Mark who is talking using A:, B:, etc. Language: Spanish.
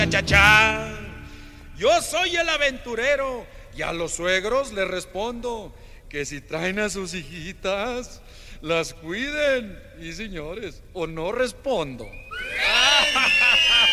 A: Cha. Yo soy el aventurero y a los suegros les respondo que si traen a sus hijitas, las cuiden. Y señores, o no respondo.